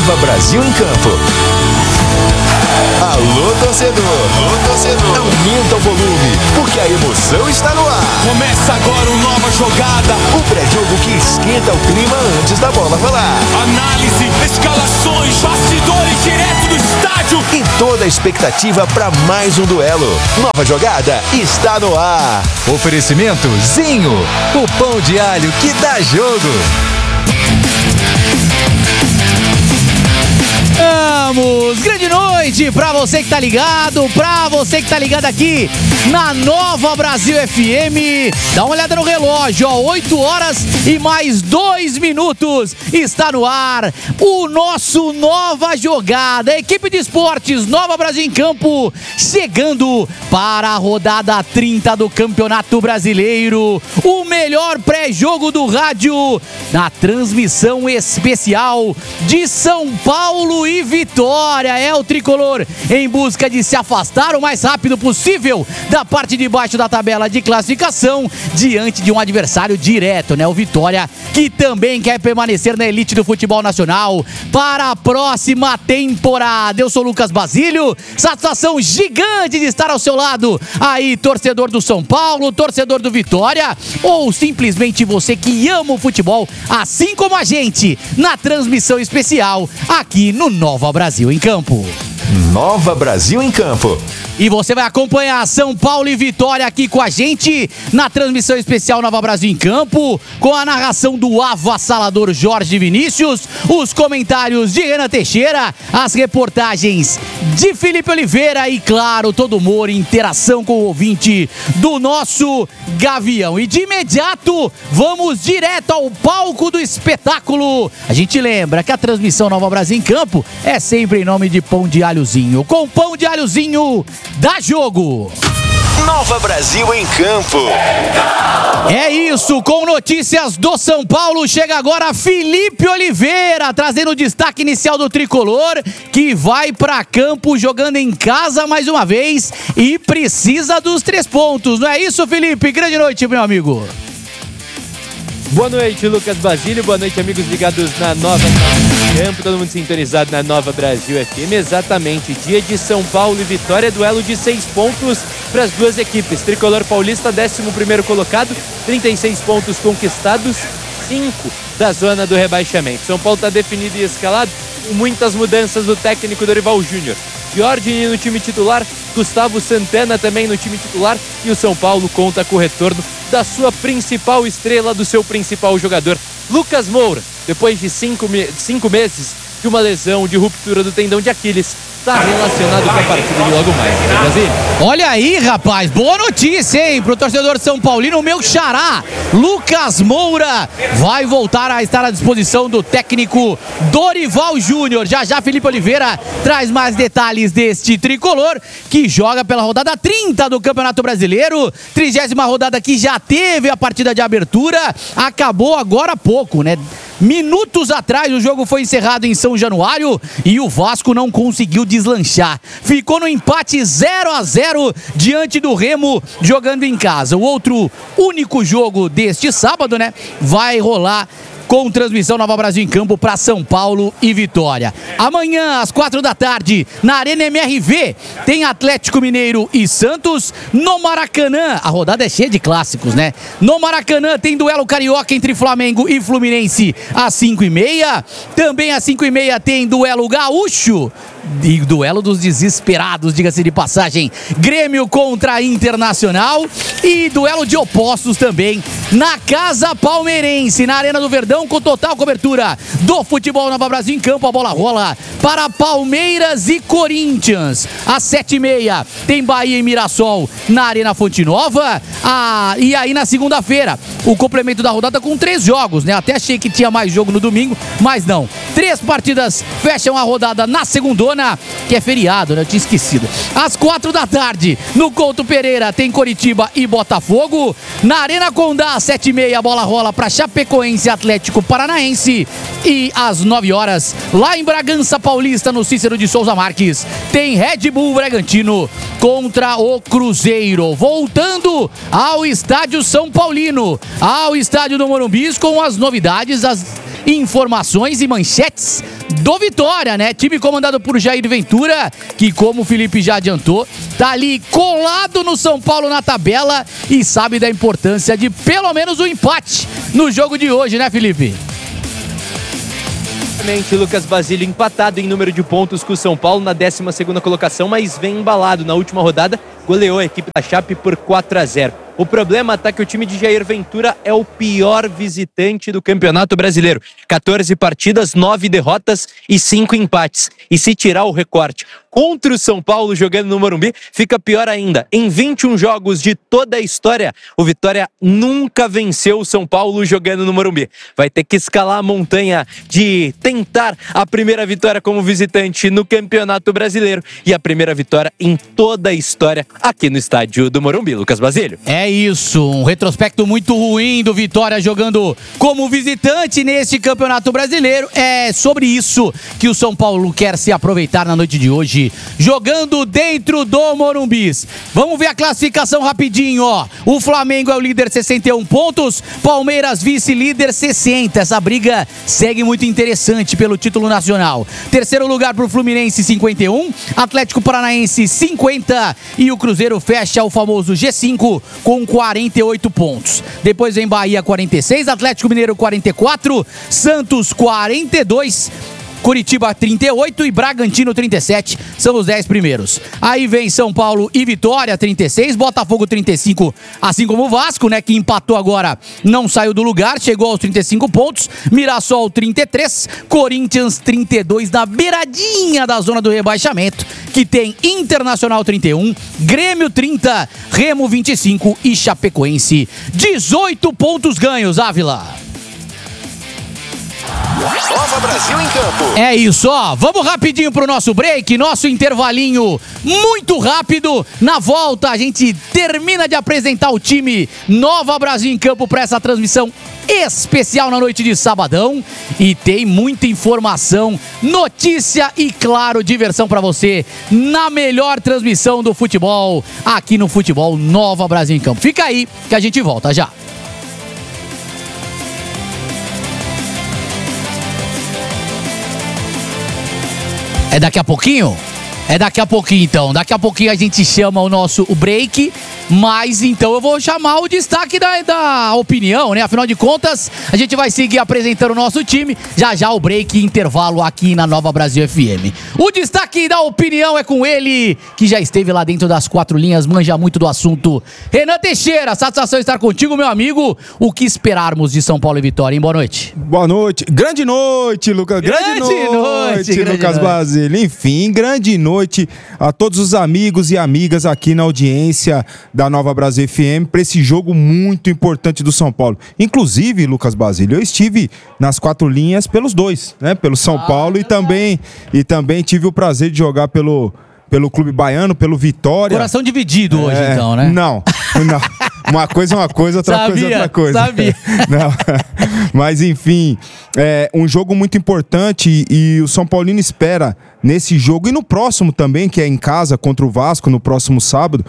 Nova Brasil em Campo. Alô, torcedor! Aumenta o volume, porque a emoção está no ar. Começa agora uma nova jogada. O pré-jogo que esquenta o clima antes da bola rolar. Análise, escalações, bastidores direto do estádio. E toda a expectativa para mais um duelo. Nova jogada está no ar. Oferecimento Zinho, o pão de alho que dá jogo. Vamos! Grande noite pra você que tá ligado, pra você que tá ligado aqui na Nova Brasil FM. Dá uma olhada no relógio, ó, 8 horas e mais 2 minutos. Está no ar o nosso Nova Jogada. Equipe de esportes Nova Brasil em Campo, chegando para a rodada 30 do Campeonato Brasileiro. O melhor pré-jogo do rádio na transmissão especial de São Paulo e Vitória. É o tricolor em busca de se afastar o mais rápido possível da parte de baixo da tabela de classificação, diante de um adversário direto, né? O Vitória, que também quer permanecer na elite do futebol nacional para a próxima temporada. Eu sou Lucas Basílio, satisfação gigante de estar ao seu lado aí, torcedor do São Paulo, torcedor do Vitória, ou simplesmente você que ama o futebol, assim como a gente, na transmissão especial aqui no Nova Brasil em Campo. Nova Brasil em Campo. E você vai acompanhar São Paulo e Vitória aqui com a gente na transmissão especial Nova Brasil em Campo, com a narração do avassalador Jorge Vinícius, os comentários de Renan Teixeira, as reportagens de Felipe Oliveira e, claro, todo humor e interação com o ouvinte do nosso Gavião. E de imediato, vamos direto ao palco do espetáculo. A gente lembra que a transmissão Nova Brasil em Campo é sempre em nome de Pão de Alhozinho. Com Pão de Alhozinho, dá jogo! Nova Brasil em Campo. É isso, com notícias do São Paulo, chega agora Felipe Oliveira, trazendo o destaque inicial do tricolor, que vai para campo jogando em casa mais uma vez e precisa dos 3 pontos, não é isso, Felipe? Grande noite, meu amigo. Boa noite, Lucas Basílio. Boa noite, amigos ligados na Nova Brasil Campo. Todo mundo sintonizado na Nova Brasil FM. Exatamente, dia de São Paulo e Vitória. Duelo de 6 pontos para as duas equipes. Tricolor paulista, 11º colocado. 36 pontos conquistados, 5 da zona do rebaixamento. São Paulo está definido e escalado com muitas mudanças do técnico Dorival Júnior. Giorgini no time titular, Gustavo Santana também no time titular, e o São Paulo conta com o retorno da sua principal estrela, do seu principal jogador, Lucas Moura. Depois de 5 meses de uma lesão de ruptura do tendão de Aquiles, está relacionado com a partida de logo mais, né, Brasil? Olha aí, rapaz, boa notícia, hein, pro torcedor São Paulino. O meu xará, Lucas Moura, vai voltar a estar à disposição do técnico Dorival Júnior. Já já Felipe Oliveira traz mais detalhes deste tricolor, que joga pela rodada 30 do Campeonato Brasileiro, 30ª rodada que já teve a partida de abertura, acabou agora há pouco, né? Minutos atrás o jogo foi encerrado em São Januário e o Vasco não conseguiu deslanchar. Ficou no empate 0-0 diante do Remo, jogando em casa. O outro único jogo deste sábado, né, vai rolar com transmissão Nova Brasil em Campo para São Paulo e Vitória. Amanhã, às 4 da tarde, na Arena MRV, tem Atlético Mineiro e Santos. No Maracanã, a rodada é cheia de clássicos, né? No Maracanã tem duelo carioca entre Flamengo e Fluminense às 5h30. Também às 5h30 tem duelo gaúcho e duelo dos desesperados, diga-se de passagem, Grêmio contra Internacional, e duelo de opostos também na Casa Palmeirense, na Arena do Verdão, com total cobertura do futebol Nova Brasil em Campo. A bola rola para Palmeiras e Corinthians. Às 7h30 tem Bahia e Mirassol na Arena Fonte Nova. E aí na segunda-feira, o complemento da rodada com 3 jogos, né? Até achei que tinha mais jogo no domingo, mas não. 3 partidas fecham a rodada na segundona, que é feriado, né? Eu tinha esquecido. Às 4 da tarde, no Couto Pereira, tem Coritiba e Botafogo. Na Arena Condá, às 7h30, a bola rola para Chapecoense e Atlético Paranaense. E às 9 horas, lá em Bragança Paulista, no Cícero de Souza Marques, tem Red Bull Bragantino contra o Cruzeiro. Voltando ao estádio São Paulino, ao estádio do Morumbi, com as novidades informações e manchetes do Vitória, né? Time comandado por Jair Ventura, que, como o Felipe já adiantou, tá ali colado no São Paulo na tabela e sabe da importância de pelo menos um empate no jogo de hoje, né, Felipe? Lucas Basílio empatado em número de pontos com o São Paulo na 12ª colocação, mas vem embalado. Na última rodada, goleou a equipe da Chape por 4-0. O problema tá que o time de Jair Ventura é o pior visitante do Campeonato Brasileiro. 14 partidas, 9 derrotas e 5 empates. E se tirar o recorte contra o São Paulo jogando no Morumbi, fica pior ainda. Em 21 jogos de toda a história, o Vitória nunca venceu o São Paulo jogando no Morumbi. Vai ter que escalar a montanha de tentar a primeira vitória como visitante no Campeonato Brasileiro e a primeira vitória em toda a história aqui no estádio do Morumbi. Lucas Basílio. É isso, um retrospecto muito ruim do Vitória jogando como visitante neste Campeonato Brasileiro. É sobre isso que o São Paulo quer se aproveitar na noite de hoje, jogando dentro do Morumbi. Vamos ver a classificação rapidinho, ó. O Flamengo é o líder, 61 pontos, Palmeiras vice-líder, 60. Essa briga segue muito interessante pelo título nacional. Terceiro lugar pro Fluminense, 51, Atlético Paranaense, 50 e o Cruzeiro fecha o famoso G5 com 48 pontos. Depois vem Bahia, 46, Atlético Mineiro, 44, Santos, 42, Curitiba 38 e Bragantino 37, são os 10 primeiros. Aí vem São Paulo e Vitória 36, Botafogo 35, assim como o Vasco, né, que empatou agora, não saiu do lugar, chegou aos 35 pontos, Mirassol 33, Corinthians 32, na beiradinha da zona do rebaixamento, que tem Internacional 31, Grêmio 30, Remo 25 e Chapecoense 18 pontos ganhos, Ávila. Nova Brasil em campo. É isso, ó. Vamos rapidinho pro nosso break, nosso intervalinho muito rápido. Na volta a gente termina de apresentar o time Nova Brasil em campo para essa transmissão especial na noite de sabadão. E tem muita informação, notícia e, claro, diversão para você na melhor transmissão do futebol, aqui no Futebol Nova Brasil em campo. Fica aí que a gente volta já. É daqui a pouquinho? É daqui a pouquinho, então. Daqui a pouquinho a gente chama o break, mas então eu vou chamar o destaque da opinião, né? Afinal de contas, a gente vai seguir apresentando o nosso time. Já o break e intervalo aqui na Nova Brasil FM. O destaque da opinião é com ele, que já esteve lá dentro das quatro linhas, manja muito do assunto. Renan Teixeira, satisfação estar contigo, meu amigo. O que esperarmos de São Paulo e Vitória, hein? Boa noite. Boa noite. Grande noite, Lucas. Grande noite, Lucas Basílio. Enfim, grande noite a todos os amigos e amigas aqui na audiência da Nova Brasil FM para esse jogo muito importante do São Paulo. Inclusive, Lucas Basílio, eu estive nas quatro linhas pelos dois, né? Pelo São Paulo e também tive o prazer de jogar pelo Clube Baiano, pelo Vitória. Coração dividido hoje, então, né? Não. Uma coisa é uma coisa, outra coisa é outra coisa. Sabia. Não. Mas, enfim, é um jogo muito importante e o São Paulino espera nesse jogo e no próximo também, que é em casa contra o Vasco, no próximo sábado,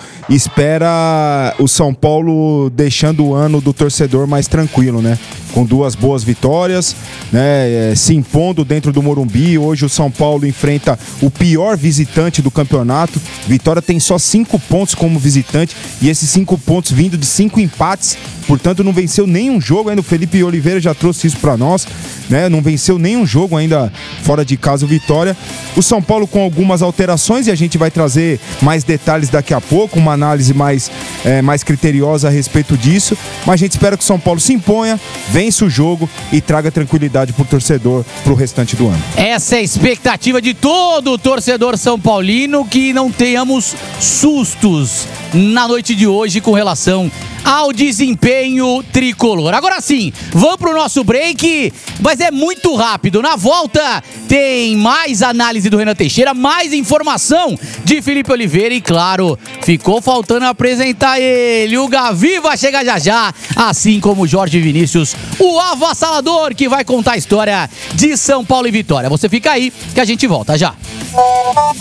espera o São Paulo deixando o ano do torcedor mais tranquilo, né? Com duas boas vitórias, né? Se impondo dentro do Morumbi. Hoje o São Paulo enfrenta o pior visitante do campeonato. Vitória tem só 5 pontos como visitante e esses 5 pontos vindo de 5 empates. Portanto, não venceu nenhum jogo ainda. O Felipe Oliveira já trouxe isso pra nós, né? Não venceu nenhum jogo ainda fora de casa o Vitória. O São Paulo com algumas alterações e a gente vai trazer mais detalhes daqui a pouco, uma análise mais criteriosa a respeito disso. Mas a gente espera que o São Paulo se imponha, vença o jogo e traga tranquilidade pro torcedor pro restante do ano. Essa é a expectativa de todo o torcedor são paulino, que não tenhamos sustos na noite de hoje com relação ao desempenho tricolor. Agora sim, vamos pro nosso break, mas é muito rápido. Na volta tem mais análise do Renan Teixeira, mais informação de Felipe Oliveira e, claro, ficou faltando apresentar ele. O Gavi vai chegar já, assim como o Jorge Vinícius, o avassalador, que vai contar a história de São Paulo e Vitória. Você fica aí que a gente volta já.